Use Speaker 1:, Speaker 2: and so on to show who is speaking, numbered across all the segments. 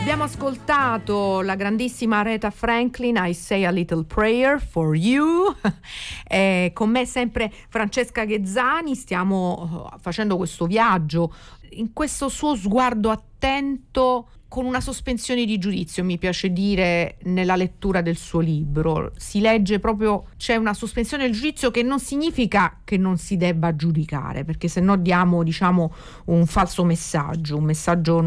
Speaker 1: Abbiamo ascoltato la grandissima Aretha Franklin, I Say a Little Prayer for You. Con me sempre Francesca Ghezzani. Stiamo facendo questo viaggio in questo suo sguardo attento, con una sospensione di giudizio, mi piace dire, nella lettura del suo libro. Si legge proprio, c'è una sospensione del giudizio, che non significa che non si debba giudicare, perché se no diamo, diciamo, un falso messaggio, un messaggio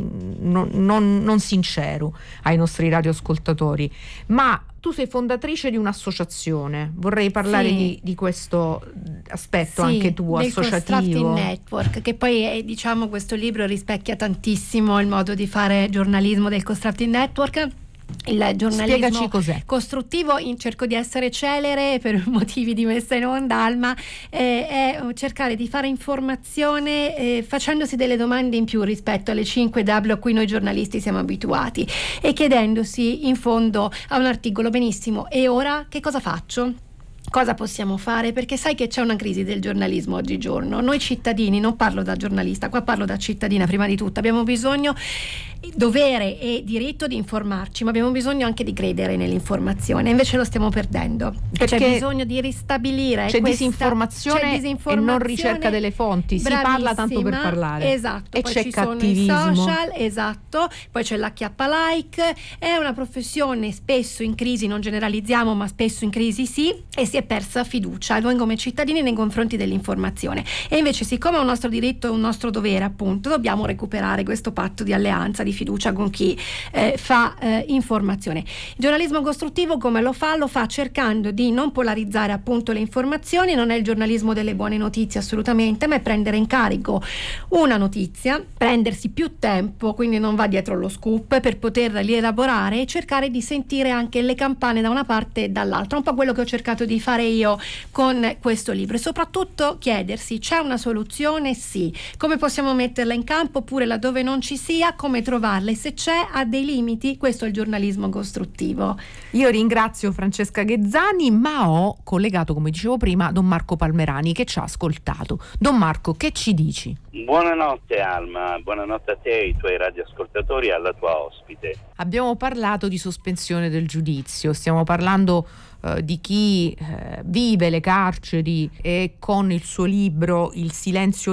Speaker 1: non sincero ai nostri radioascoltatori. Ma tu sei fondatrice di un'associazione, vorrei parlare di questo aspetto, anche tu,
Speaker 2: del
Speaker 1: associativo.
Speaker 2: Constructing Network, che poi è, diciamo, questo libro rispecchia tantissimo il modo di fare giornalismo del Constructing Network. Il giornalismo
Speaker 1: Spiegaci cos'è.
Speaker 2: costruttivo, cerco di essere celere per motivi di messa in onda, Alma, è cercare di fare informazione facendosi delle domande in più rispetto alle 5W a cui noi giornalisti siamo abituati, e chiedendosi in fondo a un articolo: benissimo, e ora che cosa faccio? Cosa possiamo fare? Perché sai che c'è una crisi del giornalismo oggigiorno. Noi cittadini, non parlo da giornalista, qua parlo da cittadina prima di tutto, abbiamo bisogno, dovere e diritto di informarci, ma abbiamo bisogno anche di credere nell'informazione, invece lo stiamo perdendo. C'è bisogno di ristabilire
Speaker 1: disinformazione e non ricerca delle fonti. Si parla tanto per parlare.
Speaker 2: Esatto.
Speaker 1: E
Speaker 2: poi
Speaker 1: c'è
Speaker 2: ci
Speaker 1: cattivismo.
Speaker 2: sono i social, esatto, poi c'è l'acchiappa-like. È una professione spesso in crisi, non generalizziamo, ma spesso in crisi sì, e si è persa fiducia noi come cittadini nei confronti dell'informazione, e invece, siccome è un nostro diritto e un nostro dovere, appunto, dobbiamo recuperare questo patto di alleanza, di fiducia con chi fa informazione. Il giornalismo costruttivo come lo fa cercando di non polarizzare, appunto, le informazioni. Non è il giornalismo delle buone notizie, assolutamente, ma è prendere in carico una notizia, prendersi più tempo, quindi non va dietro lo scoop, per poterla rielaborare e cercare di sentire anche le campane da una parte e dall'altra, un po' quello che ho cercato di fare io con questo libro, e soprattutto chiedersi: c'è una soluzione? Sì. Come possiamo metterla in campo? Oppure, laddove non ci sia, come trovarla, e se c'è, ha dei limiti? Questo è il giornalismo costruttivo.
Speaker 1: Io ringrazio Francesca Ghezzani, ma ho collegato, come dicevo prima, Don Marco Palmerani, che ci ha ascoltato. Don Marco, che ci dici?
Speaker 3: Buonanotte Alma, buonanotte a te, ai tuoi radioascoltatori e alla tua ospite.
Speaker 1: Abbiamo parlato di sospensione del giudizio, stiamo parlando di chi vive le carceri, e con il suo libro Il silenzio